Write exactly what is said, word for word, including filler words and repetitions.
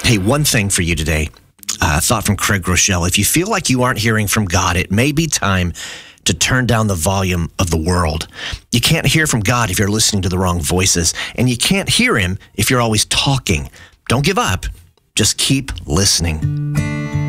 Hey, one thing for you today. Uh, thought from Craig Rochelle. If you feel like you aren't hearing from God, it may be time to turn down the volume of the world. You can't hear from God if you're listening to the wrong voices, and you can't hear him if you're always talking. Don't give up. Just keep listening.